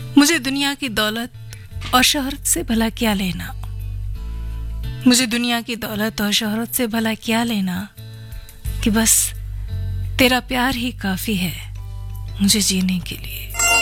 मुझे दुनिया की दौलत और शोहरत से भला क्या लेना, मुझे दुनिया की दौलत और शोहरत से भला क्या लेना, कि बस तेरा प्यार ही काफी है मुझे जीने के लिए।